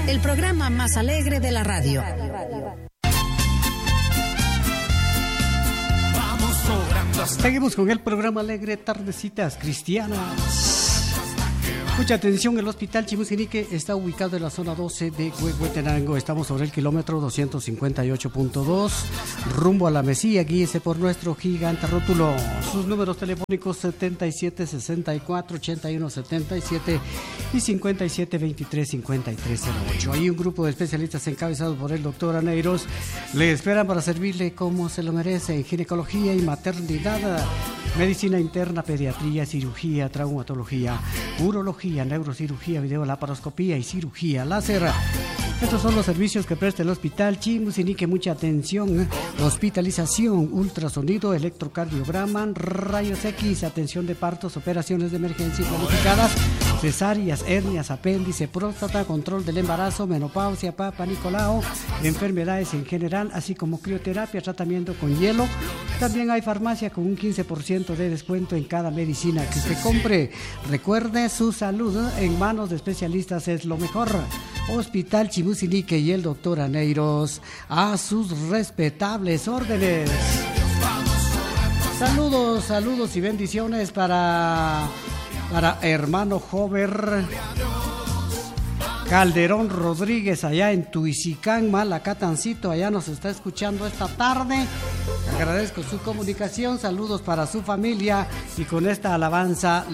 el programa más alegre de la radio. Seguimos con el programa alegre Tardecitas Cristianas. Mucha atención, el Hospital Chimusinique está ubicado en la zona 12 de Huehuetenango. Estamos sobre el kilómetro 258.2, rumbo a la Mesía. Guíese por nuestro gigante rótulo. Sus números telefónicos 77 64 81 77 y 57 23 53 08. Hay un grupo de especialistas encabezados por el doctor Aneiros. Le esperan para servirle como se lo merece en ginecología y maternidad, medicina interna, pediatría, cirugía, traumatología, urología, neurocirugía, videolaparoscopía y cirugía láser. Estos son los servicios que presta el Hospital Chimusinique. Mucha atención: hospitalización, ultrasonido, electrocardiograma, rayos X, atención de partos, operaciones de emergencia planificadas, cesáreas, hernias, apéndice, próstata, control del embarazo, menopausia, Papa Nicolau, enfermedades en general, así como crioterapia, tratamiento con hielo. También hay farmacia con un 15% de descuento en cada medicina que usted compre. Recuerde, su salud en manos de especialistas es lo mejor. Hospital Chimusinique y el doctor Aneiros a sus respetables órdenes. Saludos y bendiciones para hermano Jover Calderón Rodríguez allá en Tuizicán, Malacatancito, allá nos está escuchando esta tarde. Agradezco su comunicación, saludos para su familia y con esta alabanza